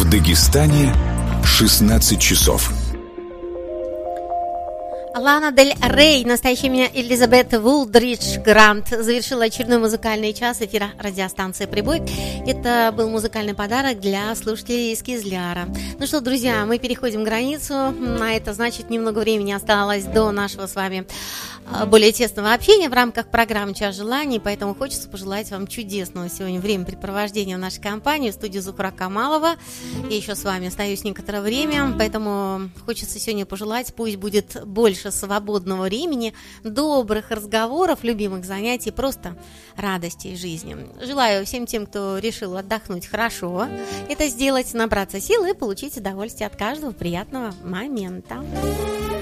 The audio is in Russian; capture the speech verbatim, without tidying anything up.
Дагестане шестнадцать часов. Лана Дель Рей, настоящее имя Элизабет Вулдридж Грант, завершила очередной музыкальный час эфира радиостанции «Прибой». Это был музыкальный подарок для слушателей из Кизляра. Ну что, друзья, мы переходим границу. На это значит, немного времени осталось до нашего с вами более тесного общения в рамках программы «Час желаний», поэтому хочется пожелать вам чудесного сегодня времяпрепровождения в нашей компании. В студии Зуфра Камалова. Я еще с вами остаюсь некоторое время, поэтому хочется сегодня пожелать, пусть будет больше свободного времени, добрых разговоров, любимых занятий, просто радости из жизни. Желаю всем тем, кто решил отдохнуть хорошо, это сделать, набраться сил и получить удовольствие от каждого приятного момента.